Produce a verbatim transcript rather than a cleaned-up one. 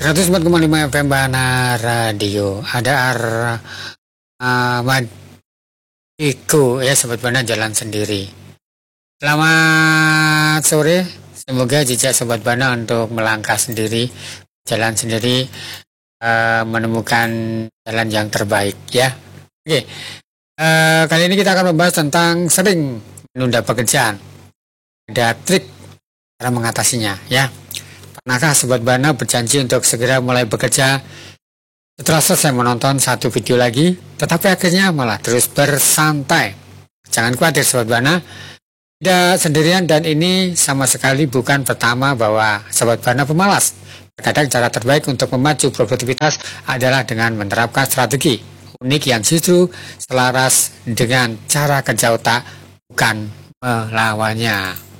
seratus empat koma lima F M Bana Radio. Ada Ahmadiku ya, Sobat Bana jalan sendiri. Selamat sore. Semoga jejak Sobat Bana untuk melangkah sendiri, jalan sendiri, uh, menemukan jalan yang terbaik ya. Oke. Uh, kali ini kita akan membahas tentang sering menunda pekerjaan. Ada trik cara mengatasinya ya. Pernahkah Sobat Bana berjanji untuk segera mulai bekerja setelah selesai menonton satu video lagi, tetapi akhirnya malah terus bersantai? Jangan khawatir Sobat Bana, tidak sendirian, dan ini sama sekali bukan pertama bahwa Sobat Bana pemalas. Terkadang cara terbaik untuk memacu produktivitas adalah dengan menerapkan strategi unik yang justru selaras dengan cara kerja otak, bukan melawannya.